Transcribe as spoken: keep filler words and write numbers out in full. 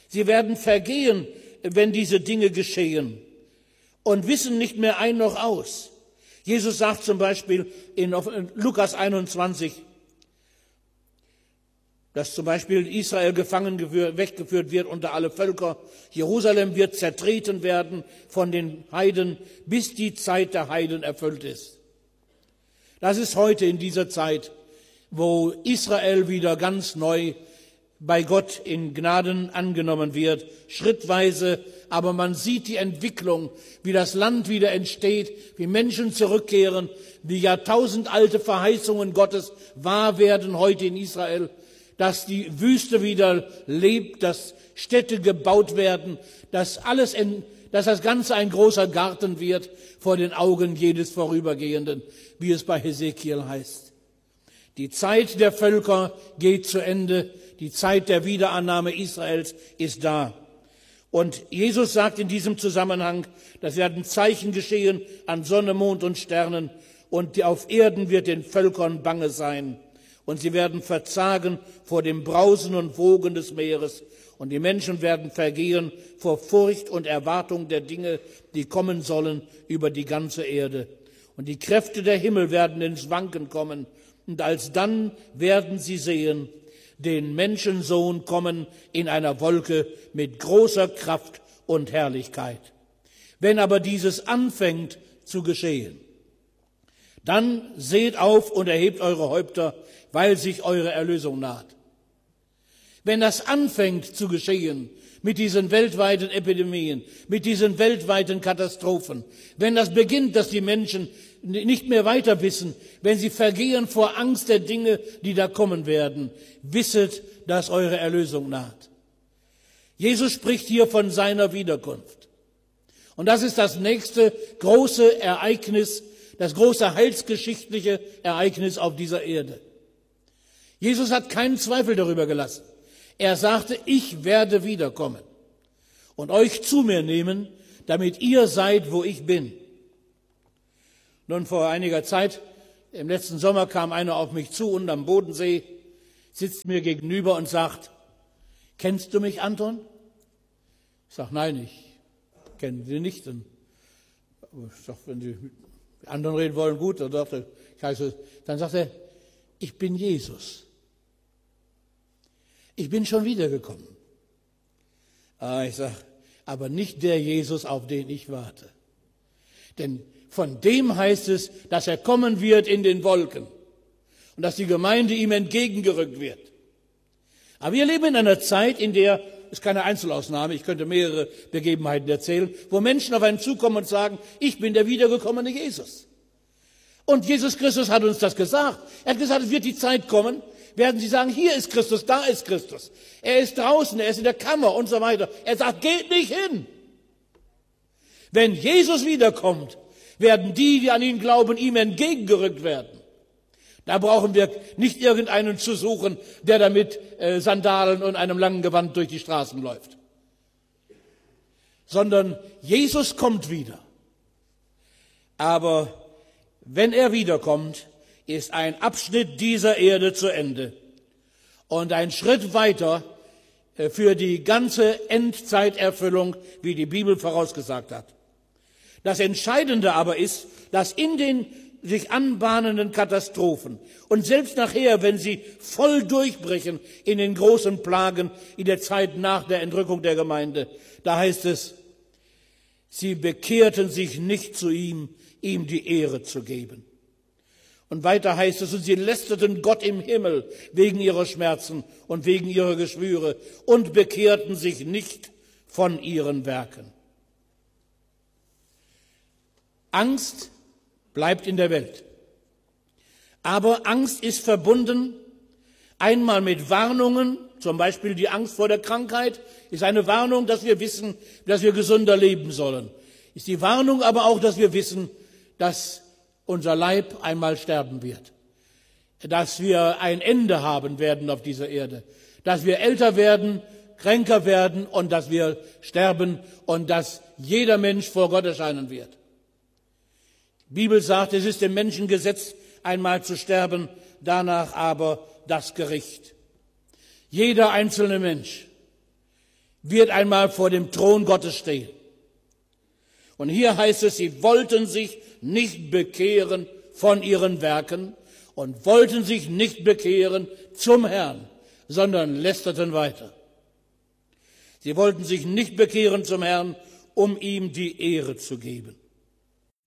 Sie werden vergehen, wenn diese Dinge geschehen und wissen nicht mehr ein noch aus. Jesus sagt zum Beispiel in Lukas einundzwanzig, dass zum Beispiel Israel gefangen weggeführt wird unter alle Völker. Jerusalem wird zertreten werden von den Heiden, bis die Zeit der Heiden erfüllt ist. Das ist heute in dieser Zeit, wo Israel wieder ganz neu bei Gott in Gnaden angenommen wird, schrittweise, aber man sieht die Entwicklung, wie das Land wieder entsteht, wie Menschen zurückkehren, wie jahrtausendalte Verheißungen Gottes wahr werden heute in Israel, dass die Wüste wieder lebt, dass Städte gebaut werden, dass alles, in, dass das Ganze ein großer Garten wird vor den Augen jedes Vorübergehenden, wie es bei Hesekiel heißt. Die Zeit der Völker geht zu Ende, die Zeit der Wiederannahme Israels ist da. Und Jesus sagt in diesem Zusammenhang, dass werden Zeichen geschehen an Sonne, Mond und Sternen, und auf Erden wird den Völkern bange sein. Und sie werden verzagen vor dem Brausen und Wogen des Meeres. Und die Menschen werden vergehen vor Furcht und Erwartung der Dinge, die kommen sollen über die ganze Erde. Und die Kräfte der Himmel werden ins Wanken kommen. Und alsdann werden sie sehen, den Menschensohn kommen in einer Wolke mit großer Kraft und Herrlichkeit. Wenn aber dieses anfängt zu geschehen, dann seht auf und erhebt eure Häupter, weil sich eure Erlösung naht. Wenn das anfängt zu geschehen, mit diesen weltweiten Epidemien, mit diesen weltweiten Katastrophen, wenn das beginnt, dass die Menschen nicht mehr weiter wissen, wenn sie vergehen vor Angst der Dinge, die da kommen werden, wisset, dass eure Erlösung naht. Jesus spricht hier von seiner Wiederkunft. Und das ist das nächste große Ereignis, das große heilsgeschichtliche Ereignis auf dieser Erde. Jesus hat keinen Zweifel darüber gelassen. Er sagte, ich werde wiederkommen und euch zu mir nehmen, damit ihr seid, wo ich bin. Nun, vor einiger Zeit, im letzten Sommer, kam einer auf mich zu und am Bodensee, sitzt mir gegenüber und sagt, kennst du mich, Anton? Ich sage, nein, ich kenne Sie nicht. Und ich sage, wenn Sie mit anderen reden wollen, gut. Dann, dachte, ich heiße, dann sagt er, ich bin Jesus. Ich bin schon wiedergekommen. Ah, ich sage, aber nicht der Jesus, auf den ich warte. Denn von dem heißt es, dass er kommen wird in den Wolken und dass die Gemeinde ihm entgegengerückt wird. Aber wir leben in einer Zeit, in der, ist keine Einzelausnahme, ich könnte mehrere Begebenheiten erzählen, wo Menschen auf einen zukommen und sagen, ich bin der wiedergekommene Jesus. Und Jesus Christus hat uns das gesagt. Er hat gesagt, es wird die Zeit kommen, werden sie sagen, hier ist Christus, da ist Christus. Er ist draußen, er ist in der Kammer und so weiter. Er sagt, geht nicht hin. Wenn Jesus wiederkommt, werden die, die an ihn glauben, ihm entgegengerückt werden. Da brauchen wir nicht irgendeinen zu suchen, der da mit äh, Sandalen und einem langen Gewand durch die Straßen läuft. Sondern Jesus kommt wieder. Aber wenn er wiederkommt, ist ein Abschnitt dieser Erde zu Ende und ein Schritt weiter für die ganze Endzeiterfüllung, wie die Bibel vorausgesagt hat. Das Entscheidende aber ist, dass in den sich anbahnenden Katastrophen und selbst nachher, wenn sie voll durchbrechen in den großen Plagen in der Zeit nach der Entrückung der Gemeinde, da heißt es, sie bekehrten sich nicht zu ihm, ihm die Ehre zu geben. Und weiter heißt es, und sie lästerten Gott im Himmel wegen ihrer Schmerzen und wegen ihrer Geschwüre und bekehrten sich nicht von ihren Werken. Angst bleibt in der Welt. Aber Angst ist verbunden einmal mit Warnungen, zum Beispiel die Angst vor der Krankheit ist eine Warnung, dass wir wissen, dass wir gesünder leben sollen. Ist die Warnung aber auch, dass wir wissen, dass unser Leib einmal sterben wird, dass wir ein Ende haben werden auf dieser Erde, dass wir älter werden, kränker werden und dass wir sterben und dass jeder Mensch vor Gott erscheinen wird. Die Bibel sagt, es ist dem Menschen gesetzt, einmal zu sterben, danach aber das Gericht. Jeder einzelne Mensch wird einmal vor dem Thron Gottes stehen. Und hier heißt es, sie wollten sich nicht bekehren von ihren Werken und wollten sich nicht bekehren zum Herrn, sondern lästerten weiter. Sie wollten sich nicht bekehren zum Herrn, um ihm die Ehre zu geben.